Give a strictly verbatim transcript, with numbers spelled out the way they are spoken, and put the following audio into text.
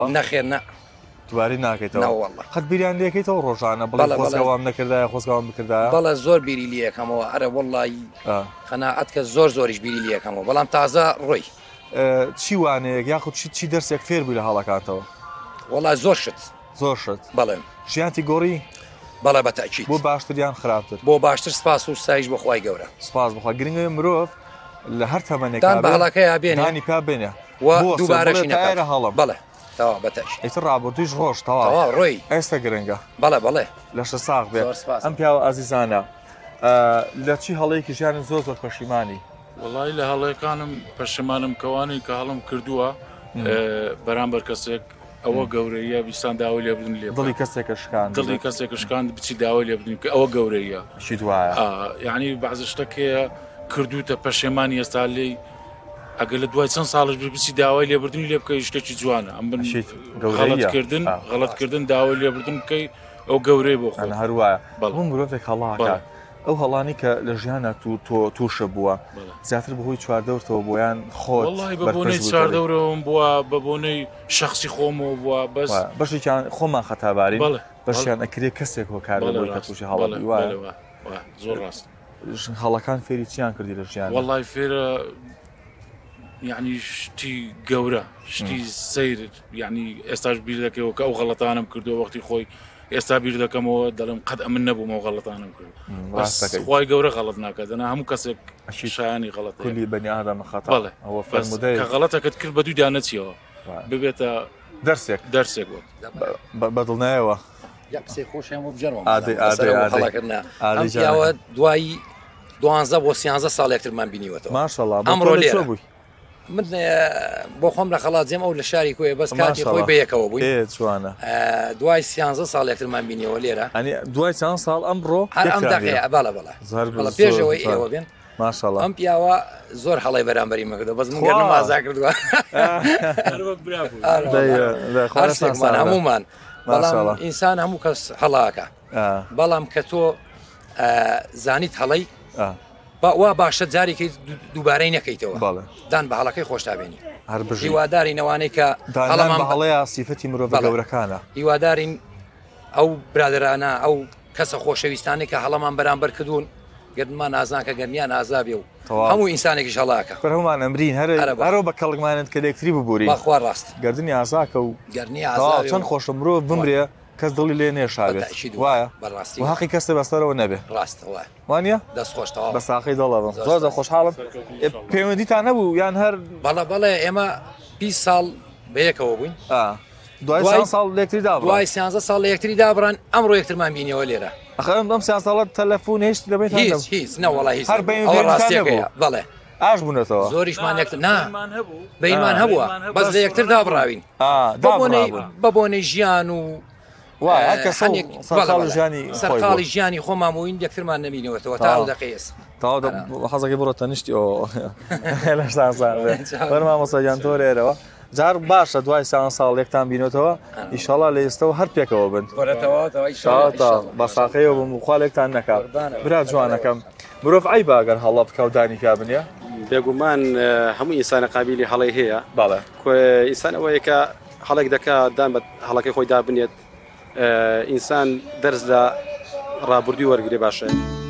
نەخێر نە دواری ناکەیتەوە ناوەڵڵە قەت بیریان لەکەیتەوە ڕۆژانە بڵێ خۆزگەوام نەکردایە خۆزگەوام بکردایە بەڵە زۆر بیری لە یەکەمەوە ئەرە وەڵڵی قەناعەت کە زۆر زۆریش بیری لە یەکەمەوە بەڵام تازە ڕۆی چی وانەیەک یاخود چی دەرسێک فێر بووی لە هەڵەکاتەوە وەڵای زۆر شت زۆر شت بەڵێ ژیانتی گۆڕی بەڵێ بەتەکیید بۆ باشتریان خراپتر بۆ باشتر سپاس و سایش بۆ خوای گەورە سپاس بخوا گرنگە مرۆڤ لە هەر تەمەنێک بە هەڵەکەی بێنانی پیا بێنێ دووبارەشی نەکاتە هەڵم بەڵێ تەوا بەتەش ئیتر ڕابردوویش ڕۆژ تەواو ڕۆی ئێستا گرنگە بەڵێ بەڵێ لەشە ساغ بێ ئەم پیاوە ئازیزانە لە چی هەڵەیەکی ژیانم زۆر زۆر پەشیمانی وڵی لە هەڵەکانم پەشیمانم کەوانی کە هەڵم کردووە بەرامبەر کەسێک ئەوە گەورەیە بیستان داوای لێ بدن لێ دڵی کەسێکە شکان دڵی کەسێکە شکان بچی داوای لێ بدن کە ئەوە گەورەیە شی دوایە یعنی بەعزە شتەکەیە کردوتە پەشێمانی ئێستا لێی ئەگەر لە دوای چەند ساڵش بچی داوای لێبردنی لێ بکەی شتێکی جوانە ئەم غەڵەتکردن غەڵەتکردن داوای لێبردن بکەی ئەو گەورەی بۆ خۆ هەروایە بەڵام مرۆڤێک هەڵاکە ئەو هەڵانی کە لە ژیانە تووشە بووە زیاتر بەهۆی چواردەورتەوە بۆیان خۆت وەڵی بە بۆنەی چواردەورەوەم بووە بە بۆنەی شەخصی خۆمەوە بووە بەس بەشێکیان خۆمان خەتاباری بەشیان ئەکرێ کەسێک هۆکارە بۆی کە تووشی هەڵی وایە زۆر ڕاست هەڵەکان فێری چیان کردی لە ژیان وەڵی فێرە یعنی شتی گەورە شتی سیر یعنی ئێستاش بیر دەکەەوە کە ئەو غەڵەتانم کردو وەختی خۆی ئێستا بیر دەکەمەوە دەڵم قەت ئەمن نەبوومە و غەڵەتانم کرد خی گەورە غەڵت ناکەدەنا هەموو کەسێک شایانی غەڵەت کولی بەنی ئادەمە خەتە ئەوە کە غەڵەتەکەت کرد بە دوو دانەچیەوە ببێتە دەرسێک دەرسێک بەدڵنایەوە قسەی خۆشیان بۆ بجەرەوە دوایی دوانزە بۆ سیانزە ساڵێکترمان بینیوەتەوە ماشەڵڵا ئەمڕۆ لێرە بووی من بۆ خۆم لە خەڵاتجێم ئەو لە شاری کۆیە بەس کاتی خۆی بەیەکەوە بووی جوانە دوای سیانزە ساڵێکترمان بینیەوە لێرە ئەنی دوای چەند ساڵ ئەمڕۆ هەر ئەم دەقەیە بەڵە بەڵە پێشەوەی ئێوە بێن ماشەڵڵا ئەم پیاوە زۆر هەڵی بەرامبەری مەکردەوە بەس من گەرم مازا کردووە هەمومان بەڵام ئینسان هەموو کەس هەڵاکە بەڵام کە تۆ زانیت هەڵی وا باشە جارێکی دووبارەی نەکەیتەوە دان بە هەڵەکەی خۆشتابێنی هیواداری نەوانەی کە هەڵەمان هەڵەیە سیفەتی مرۆڤ گەورەکانە هیوادارین ئەو برادرانە ئەو کەسە خۆشەویستانی کە هەڵەمان بەرامبەر کردوون گردمان نازانکە گەرمیان ئازابێ و هەموو ئینسانێکیش هەڵاکە هەمومان ئەمرین هەرەوە بە کەڵکمانت کە لێکتری ببووری بەخوا ڕاست گردنی ئازاکە و گەرنی چەند خۆشە مرۆڤ بمرێ کەس دڵی لێ نێشابێت وایە و حەقی کەسە بەسەرەوە نەبێ ڕاستەوە وانە دەستخۆشتەوە بە ساقی دڵەوە زۆر خۆشحاڵم پەیوەندیتان نەبوو یان هەر بەڵە بەڵێ ئێمە بیست ساڵ بەیەکەوە بووین دوای ساڵ لێکتری دابڕان دوای سیانزە ساڵ لە یەکتری دابڕان ئەمڕۆ یەکترمان بینیەوە لێرە ئەخەم دەم سیان ساڵات تەلەفۆن هێشت دەبێت هیچ هیچ نەوەڵی هیچ هەر بەڕاستیەکەیە بەڵێ ئاش بوونەتەوە زۆریشمان یەکتر نا بەیمان هەبووە بەس لە یەکتر دابڕاوین بە بۆنەی ژیان و سەرقاڵی ژیانی خۆمان بووین یەکترمان نەبینەوەتەوە تا دەقەیەس حەزەکەی بڕۆ تەنیشتی ئەو بەرمان مەسەجان تۆرێرەوە جار باشە دوای سیان ساڵ یەکتان بینێتەوە ئیشەڵا لە ئێستەوە هەر پێکەوە بن بە ساقەیەوە بم خوالێکتان نەکات برا جوانەکەم مرۆڤ ئەی باگەر هەڵە بکە و دانی کا بنیە بێگومان هەموو ئینسانە قابلی هەڵی هەیە باڵێ ئینسان ئەوەیە کە هەڵێک دەکا دان بە هەڵەکەی خۆی دابنێت ئینسان دەرز لە ڕابردووی وەرگێ باشە.